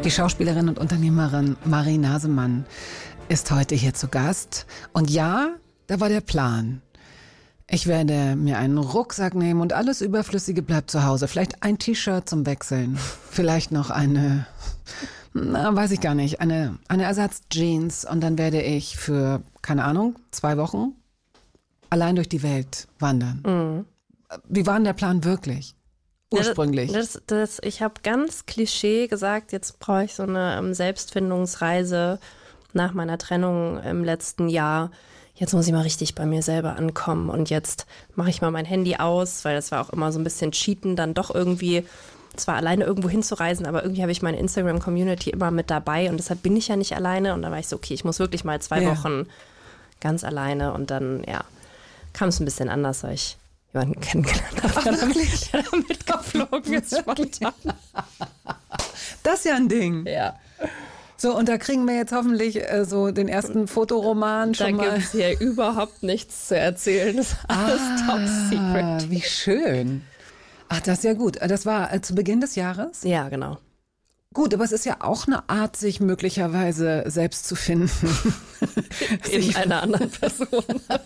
Die Schauspielerin und Unternehmerin Marie Nasemann ist heute hier zu Gast. Und ja, da war der Plan. Ich werde mir einen Rucksack nehmen und alles Überflüssige bleibt zu Hause. Vielleicht ein T-Shirt zum Wechseln. Vielleicht noch eine, weiß ich gar nicht, eine Ersatz-Jeans. Und dann werde ich für, keine Ahnung, 2 Wochen allein durch die Welt wandern. Mhm. Wie war denn der Plan wirklich? Ursprünglich. Ich habe ganz Klischee gesagt, jetzt brauche ich so eine Selbstfindungsreise nach meiner Trennung im letzten Jahr. Jetzt muss ich mal richtig bei mir selber ankommen und jetzt mache ich mal mein Handy aus, weil das war auch immer so ein bisschen Cheaten, dann doch irgendwie zwar alleine irgendwo hinzureisen, aber irgendwie habe ich meine Instagram-Community immer mit dabei und deshalb bin ich ja nicht alleine und dann war ich so, okay, ich muss wirklich mal 2 Wochen ganz alleine und dann, kam es ein bisschen anders, weil ich jemanden kennengelernt habe, der da mitgeflogen ist spontan. Das ist ja ein Ding. Ja. So, und da kriegen wir jetzt hoffentlich so den ersten Fotoroman schon mal. Da gibt es hier überhaupt nichts zu erzählen. Das ist alles top secret. Wie schön. Ach, das ist ja gut. Das war zu Beginn des Jahres? Ja, genau. Gut, aber es ist ja auch eine Art, sich möglicherweise selbst zu finden. In einer anderen Person.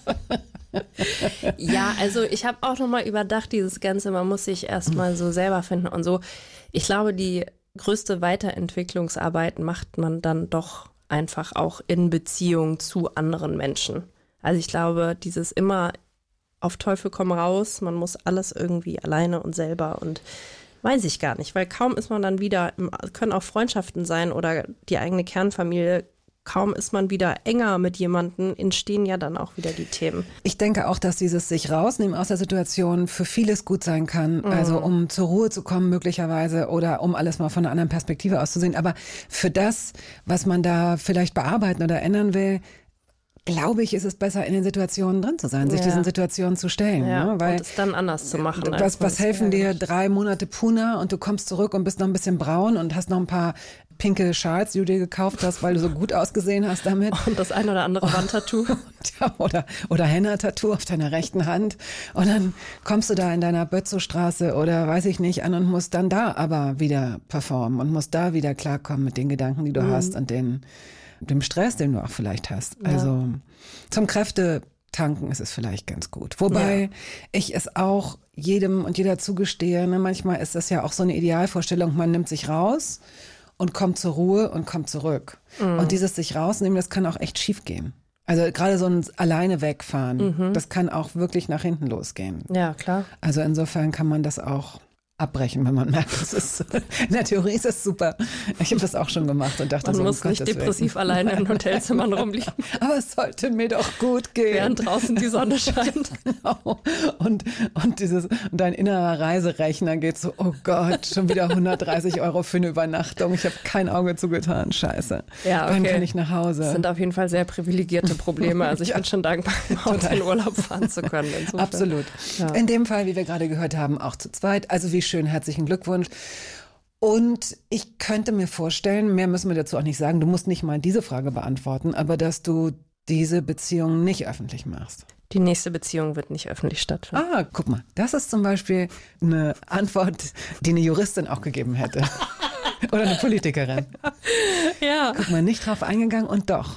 Ja, also ich habe auch nochmal überdacht, dieses Ganze, man muss sich erstmal so selber finden und so. Ich glaube, die größte Weiterentwicklungsarbeit macht man dann doch einfach auch in Beziehung zu anderen Menschen. Also ich glaube, dieses immer auf Teufel komm raus, man muss alles irgendwie alleine und selber und weiß ich gar nicht, weil kaum ist man dann wieder, können auch Freundschaften sein oder die eigene Kernfamilie, kaum ist man wieder enger mit jemandem, entstehen ja dann auch wieder die Themen. Ich denke auch, dass dieses sich rausnehmen aus der Situation für vieles gut sein kann. Also um zur Ruhe zu kommen möglicherweise oder um alles mal von einer anderen Perspektive aus zu sehen. Aber für das, was man da vielleicht bearbeiten oder ändern will, glaube ich, ist es besser, in den Situationen drin zu sein, sich diesen Situationen zu stellen. Ja, ne? Weil und es dann anders zu machen. Was helfen dir 3 Monate Puna und du kommst zurück und bist noch ein bisschen braun und hast noch ein paar pinke Schals, die du dir gekauft hast, weil du so gut ausgesehen hast damit. Und das ein oder andere Wandtattoo. oder Henna-Tattoo auf deiner rechten Hand. Und dann kommst du da in deiner Bötzow-Straße oder weiß ich nicht an und musst dann da aber wieder performen und musst da wieder klarkommen mit den Gedanken, die du hast und dem Stress, den du auch vielleicht hast. Ja. Also zum Kräftetanken ist es vielleicht ganz gut. Wobei ich es auch jedem und jeder zugestehe, ne, manchmal ist das ja auch so eine Idealvorstellung, man nimmt sich raus und kommt zur Ruhe und kommt zurück. Und dieses sich rausnehmen, das kann auch echt schief gehen. Also gerade so ein alleine wegfahren, das kann auch wirklich nach hinten losgehen. Ja, klar. Also insofern kann man das auch abbrechen, wenn man merkt, es ist, in der Theorie ist es super. Ich habe das auch schon gemacht und dachte, man muss nicht depressiv alleine in Hotelzimmern rumliegen. Aber es sollte mir doch gut gehen. Während draußen die Sonne scheint. Genau. Und dein innerer Reiserechner geht so, oh Gott, schon wieder 130 € für eine Übernachtung. Ich habe kein Auge zugetan, scheiße. Ja, okay. Dann kann ich nach Hause. Das sind auf jeden Fall sehr privilegierte Probleme. Also ich bin schon dankbar, überhaupt in Urlaub fahren zu können. Insofern. Absolut. Ja. In dem Fall, wie wir gerade gehört haben, auch zu zweit. Also wie schön, herzlichen Glückwunsch. Und ich könnte mir vorstellen, mehr müssen wir dazu auch nicht sagen, du musst nicht mal diese Frage beantworten, aber dass du diese Beziehung nicht öffentlich machst. Die nächste Beziehung wird nicht öffentlich stattfinden. Ah, guck mal, das ist zum Beispiel eine Antwort, die eine Juristin auch gegeben hätte. Oder eine Politikerin. Ja. Guck mal, nicht drauf eingegangen und doch.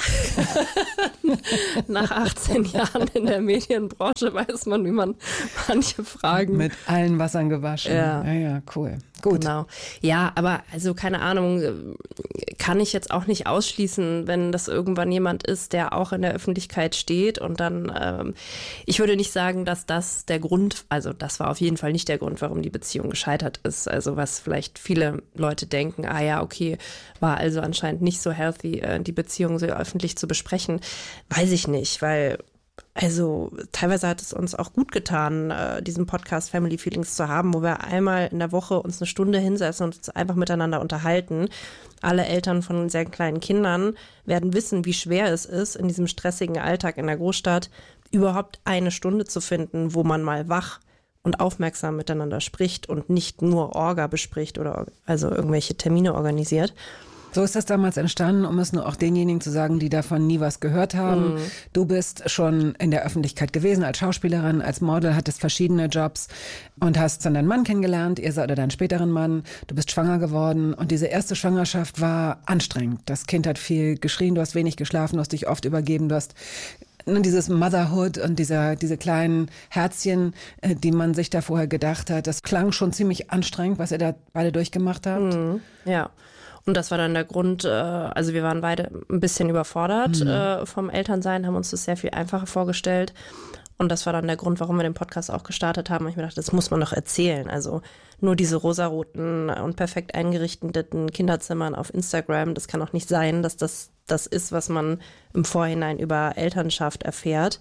Nach 18 Jahren in der Medienbranche weiß man, wie man manche Fragen... Mit allen Wassern gewaschen. Ja, cool. Gut. Genau. Ja, aber also keine Ahnung, kann ich jetzt auch nicht ausschließen, wenn das irgendwann jemand ist, der auch in der Öffentlichkeit steht und dann, ich würde nicht sagen, dass das der Grund, also das war auf jeden Fall nicht der Grund, warum die Beziehung gescheitert ist. Also was vielleicht viele Leute denken, okay, war also anscheinend nicht so healthy, die Beziehung so öffentlich zu besprechen, weiß ich nicht, weil also teilweise hat es uns auch gut getan, diesen Podcast Family Feelings zu haben, wo wir einmal in der Woche uns eine Stunde hinsetzen und uns einfach miteinander unterhalten. Alle Eltern von sehr kleinen Kindern werden wissen, wie schwer es ist, in diesem stressigen Alltag in der Großstadt überhaupt eine Stunde zu finden, wo man mal wach und aufmerksam miteinander spricht und nicht nur Orga bespricht oder also irgendwelche Termine organisiert. So ist das damals entstanden, um es nur auch denjenigen zu sagen, die davon nie was gehört haben. Du bist schon in der Öffentlichkeit gewesen als Schauspielerin, als Model, hattest verschiedene Jobs und hast dann deinen Mann kennengelernt, oder deinen späteren Mann. Du bist schwanger geworden und diese erste Schwangerschaft war anstrengend. Das Kind hat viel geschrien, du hast wenig geschlafen, du hast dich oft übergeben, du hast dieses Motherhood und diese kleinen Herzchen, die man sich da vorher gedacht hat, das klang schon ziemlich anstrengend, was ihr da beide durchgemacht habt. Ja. Und das war dann der Grund, also wir waren beide ein bisschen überfordert vom Elternsein, haben uns das sehr viel einfacher vorgestellt. Und das war dann der Grund, warum wir den Podcast auch gestartet haben. Und ich mir dachte, das muss man doch erzählen. Also nur diese rosaroten und perfekt eingerichteten Kinderzimmern auf Instagram, das kann doch nicht sein, dass das ist, was man im Vorhinein über Elternschaft erfährt.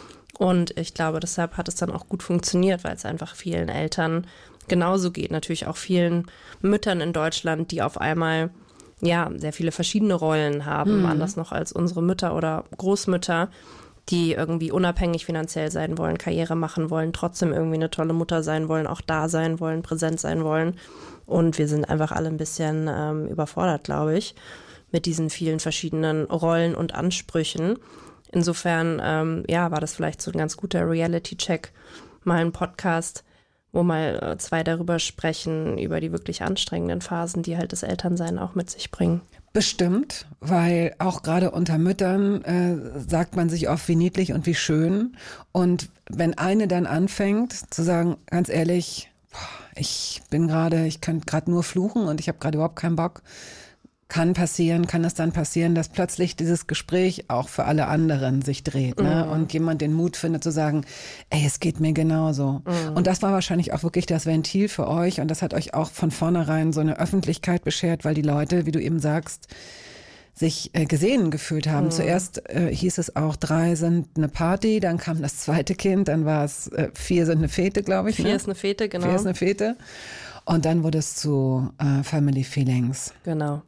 Und ich glaube, deshalb hat es dann auch gut funktioniert, weil es einfach vielen Eltern genauso geht. Natürlich auch vielen Müttern in Deutschland, die auf einmal sehr viele verschiedene Rollen haben, anders noch als unsere Mütter oder Großmütter, die irgendwie unabhängig finanziell sein wollen, Karriere machen wollen, trotzdem irgendwie eine tolle Mutter sein wollen, auch da sein wollen, präsent sein wollen. Und wir sind einfach alle ein bisschen überfordert, glaube ich, mit diesen vielen verschiedenen Rollen und Ansprüchen. Insofern, war das vielleicht so ein ganz guter Reality-Check, mal ein Podcast, wo mal zwei darüber sprechen, über die wirklich anstrengenden Phasen, die halt das Elternsein auch mit sich bringen. Bestimmt, weil auch gerade unter Müttern sagt man sich oft, wie niedlich und wie schön. Und wenn eine dann anfängt zu sagen, ganz ehrlich, ich könnte gerade nur fluchen und ich habe gerade überhaupt keinen Bock, kann es dann passieren, dass plötzlich dieses Gespräch auch für alle anderen sich dreht, ne? Und jemand den Mut findet zu sagen, ey, es geht mir genauso. Und das war wahrscheinlich auch wirklich das Ventil für euch und das hat euch auch von vornherein so eine Öffentlichkeit beschert, weil die Leute, wie du eben sagst, sich gesehen gefühlt haben. Zuerst hieß es auch, 3 sind eine Party, dann kam das zweite Kind, dann war es 4 sind eine Fete, glaube ich. 4 ist eine Fete, genau. 4 ist eine Fete. Und dann wurde es zu Family Feelings. Genau.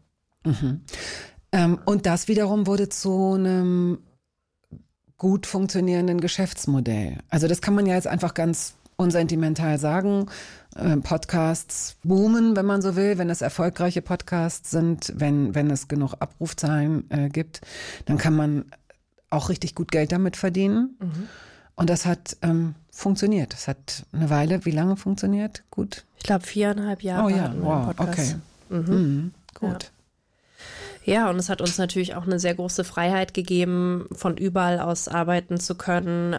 Und das wiederum wurde zu einem gut funktionierenden Geschäftsmodell. Also das kann man ja jetzt einfach ganz unsentimental sagen. Podcasts boomen, wenn man so will, wenn es erfolgreiche Podcasts sind, wenn es genug Abrufzahlen gibt, dann kann man auch richtig gut Geld damit verdienen. Und das hat funktioniert. Das hat eine Weile, wie lange funktioniert? Gut. Ich glaube 4,5 Jahre. Oh ja, wow, okay. Gut. Ja, und es hat uns natürlich auch eine sehr große Freiheit gegeben, von überall aus arbeiten zu können,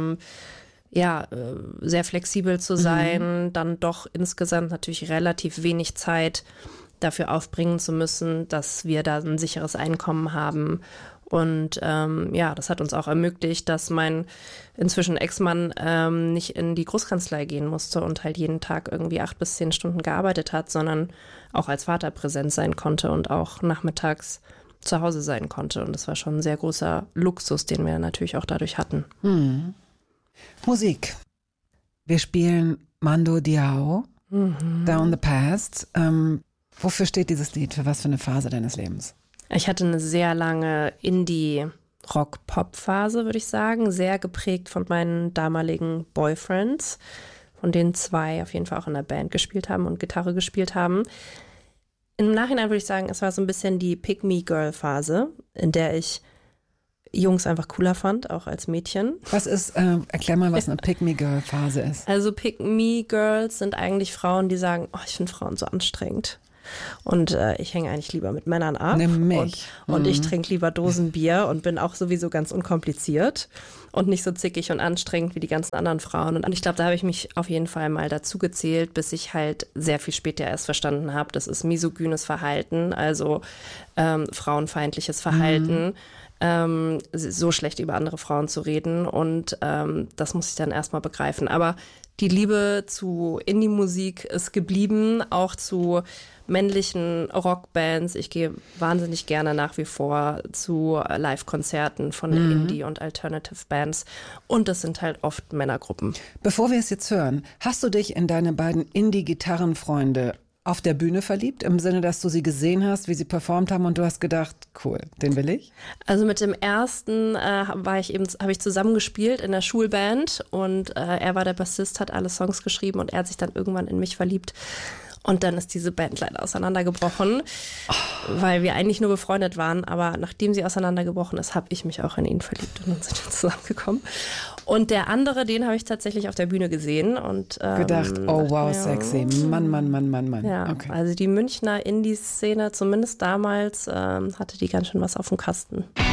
sehr flexibel zu sein, dann doch insgesamt natürlich relativ wenig Zeit dafür aufbringen zu müssen, dass wir da ein sicheres Einkommen haben. Und das hat uns auch ermöglicht, dass mein inzwischen Ex-Mann nicht in die Großkanzlei gehen musste und halt jeden Tag irgendwie 8 bis 10 Stunden gearbeitet hat, sondern auch als Vater präsent sein konnte und auch nachmittags zu Hause sein konnte. Und das war schon ein sehr großer Luxus, den wir natürlich auch dadurch hatten. Musik. Wir spielen Mando Diao, Down the Past. Wofür steht dieses Lied? Für was für eine Phase deines Lebens? Ich hatte eine sehr lange Indie-Rock-Pop-Phase, würde ich sagen. Sehr geprägt von meinen damaligen Boyfriends, von denen 2 auf jeden Fall auch in der Band gespielt haben und Gitarre gespielt haben. Im Nachhinein würde ich sagen, es war so ein bisschen die Pick-Me-Girl-Phase, in der ich Jungs einfach cooler fand, auch als Mädchen. Was ist, erklär mal, was eine Pick-Me-Girl-Phase ist. Also Pick-Me-Girls sind eigentlich Frauen, die sagen, oh, ich finde Frauen so anstrengend. Und ich hänge eigentlich lieber mit Männern ab. Nimm mich. Und ich trinke lieber Dosenbier und bin auch sowieso ganz unkompliziert und nicht so zickig und anstrengend wie die ganzen anderen Frauen. Und ich glaube, da habe ich mich auf jeden Fall mal dazu gezählt, bis ich halt sehr viel später erst verstanden habe, das ist misogynes Verhalten, also frauenfeindliches Verhalten. So schlecht über andere Frauen zu reden und das muss ich dann erstmal begreifen. Aber die Liebe zu Indie-Musik ist geblieben, auch zu männlichen Rockbands. Ich gehe wahnsinnig gerne nach wie vor zu Live-Konzerten von Indie- und Alternative-Bands und das sind halt oft Männergruppen. Bevor wir es jetzt hören, hast du dich in deine beiden Indie-Gitarrenfreunde auf der Bühne verliebt, im Sinne, dass du sie gesehen hast, wie sie performt haben und du hast gedacht, cool, den will ich? Also mit dem ersten habe ich zusammen gespielt in der Schulband und er war der Bassist, hat alle Songs geschrieben und er hat sich dann irgendwann in mich verliebt. Und dann ist diese Band leider auseinandergebrochen, weil wir eigentlich nur befreundet waren. Aber nachdem sie auseinandergebrochen ist, habe ich mich auch in ihn verliebt und dann sind wir zusammengekommen. Und der andere, den habe ich tatsächlich auf der Bühne gesehen und gedacht, oh wow, sexy. Mann. Ja, okay. Also die Münchner Indie-Szene, zumindest damals, hatte die ganz schön was auf dem Kasten.